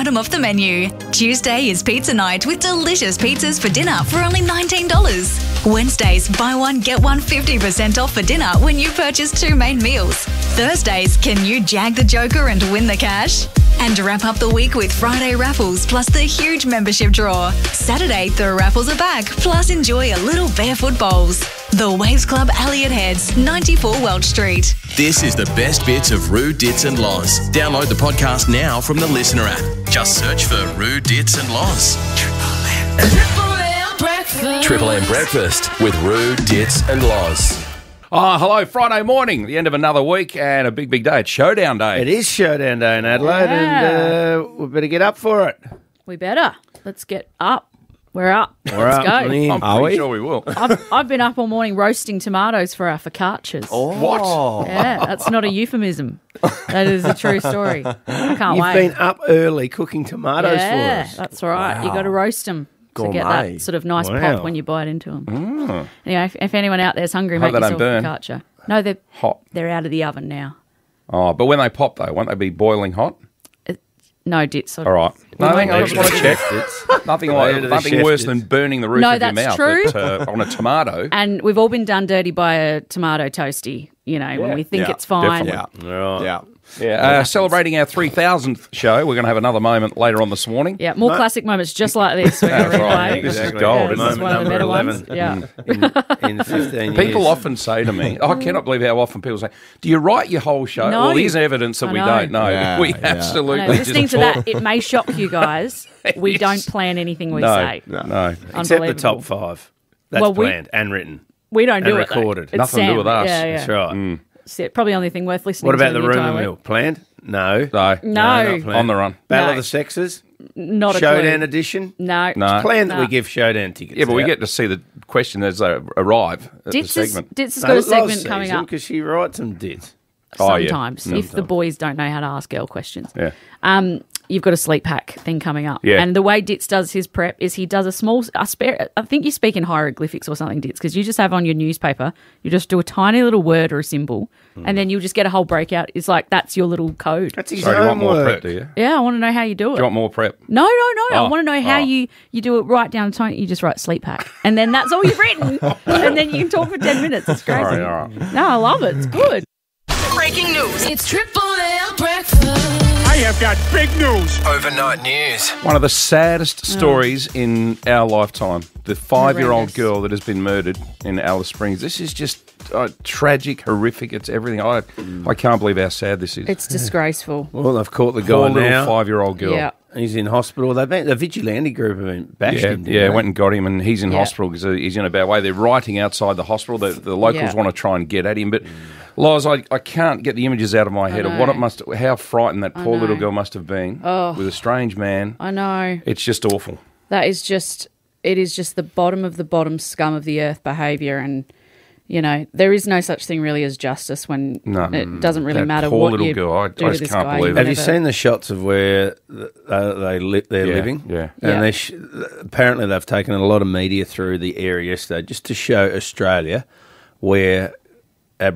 bottom of the menu. Tuesday is pizza night with delicious pizzas for dinner for only $19. Wednesdays, buy one, get one 50% off for dinner when you purchase 2 main meals. Thursdays, can you jag the Joker and win the cash? And wrap up the week with Friday raffles plus the huge membership draw. Saturday, the raffles are back, plus enjoy a little barefoot bowls. The Waves Club, Elliott Heads, 94 Welch Street. This is the best bits of Roo, Dits and Loz. Download the podcast now from the Listener app. Just search for Roo, Dits and Loz. Triple M Breakfast with Roo, Dits and Loz. Oh, hello, Friday morning, the end of another week and a big day. It's Showdown Day. It is Showdown Day in Adelaide, and we better get up for it. We better. Let's get up. We're up. We're Let's up. go. I'm pretty sure we will. I've been up all morning roasting tomatoes for our focaccias. What? Yeah, that's not a euphemism. That is a true story. I can't You've wait. been up early cooking tomatoes for us. That's right. You got to roast them to get Gourmet. that sort of nice Wow. pop when you bite into them. Anyway, if anyone out there's hungry, Hope make they yourself don't a burn. focaccia. No, they're Hot. They're out of the oven now. Oh, but when they pop, though, won't they be boiling hot? No, Dits. All right. No, I just want to check. Nothing chef worse dits. than burning the roof No, of your that's mouth true. on a tomato. And we've all been done dirty by a tomato toasty, when we think it's fine. definitely. Right. Yeah. Yeah, celebrating our 3,000th show. We're going to have another moment later on this morning. Yeah, more classic moments just like this. We're That's going to right. replay. This is gold, This isn't is it? one of the better Number ones. 11. Yeah. In 15 years. People often say to me, I cannot believe how often people say, do you write your whole show? No. Well, here's evidence that I we know. don't know. Yeah, We yeah. absolutely I know, listening just to talk. that, it may shock you guys. We Yes. don't plan anything we No, say. no. Except the top 5. That's Well, planned and written. We don't do And it. though. recorded. It's Nothing to do Sam. with us. Yeah, yeah. That's right. It's probably the only thing worth listening What to. about the in the rumour entire mill? week. Planned? No. No. No, not planned. On the run. Battle No. of the Sexes? not a Showdown clue. edition? No. No. Planned that No. we give Showdown tickets Yeah, but we out. get to see the question as they arrive at Dits the has segment. got a segment coming up because she writes them dits. Oh, yeah. sometimes if the boys don't know how to ask girl questions. Yeah. You've got a sleep hack thing coming up. Yeah. And the way Dits does his prep is he does a spare. I think you speak in hieroglyphics or something, Dits, because you just have on your newspaper, you just do a tiny little word or a symbol, and then you'll just get a whole breakout. It's like, that's your little code. That's his Sorry, do you want more homework. prep, do you? Yeah, I want to know how you do it. Do you want more prep? No. I Oh, want to know how oh. you do it right down to time. You just write sleep hack. And then that's all you've written. And then you can talk for 10 minutes. It's crazy. All right. No, I love it. It's good. Breaking news. It's Triple M breakfast. I have got big news. Overnight news. One of the saddest stories in our lifetime. The 5-year-old Horrendous. girl that has been murdered in Alice Springs. This is just tragic, horrific. It's everything. I can't believe how sad this is. It's disgraceful. Well, they've caught the Poor guy little now. 5-year-old girl. Yeah. He's in hospital. The vigilante group have been bashed Yeah, him. didn't yeah, they? went and got him, and he's in Yeah. hospital because he's in a bad way. They're writing outside the hospital. The locals Yeah. want to try and get at him, but Loz, I can't get the images out of my head of what know. how frightened that poor know. little girl must have been with a strange man. I know. It's just awful. It is just the bottom of the bottom scum of the earth behaviour, and there is no such thing really as justice when No. it doesn't really That matter poor what little you girl, I do to just this can't guy. believe it. Have you never- seen the shots of where they're Yeah, living? yeah. And Yeah. apparently they've taken a lot of media through the area yesterday just to show Australia where